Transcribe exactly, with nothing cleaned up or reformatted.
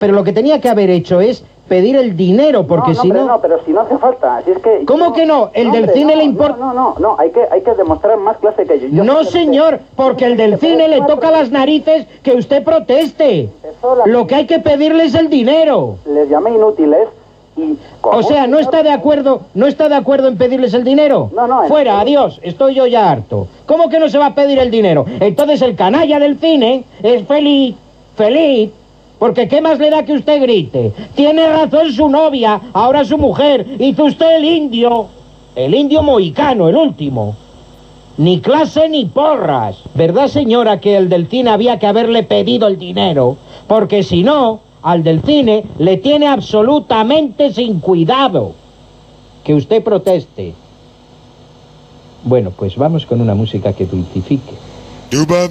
Pero lo que tenía que haber hecho es pedir el dinero, porque no, no, si pero no... no, pero si no hace falta. Si es que ¿Cómo yo- que no? ¿El no, del hombre, cine no, le importa? No, no, no, no, hay que, hay que demostrar más clase que yo. yo No, simplemente- señor, porque el del cine le toca las narices que usted proteste. Eso la- Lo que hay que pedirle es el dinero. Les llamé inútiles y... como O sea, un ¿no señor- está de acuerdo, no está de acuerdo en pedirles el dinero? No, no, en- Fuera, adiós, estoy yo ya harto. ¿Cómo que no se va a pedir el dinero? Entonces el canalla del cine es feliz, feliz, porque ¿qué más le da que usted grite? Tiene razón su novia, ahora su mujer, hizo usted el indio, el indio mohicano, el último. Ni clase ni porras. ¿Verdad, señora, que el del cine había que haberle pedido el dinero? Porque si no, al del cine le tiene absolutamente sin cuidado. Que usted proteste. Bueno, pues vamos con una música que dulcifique. Duba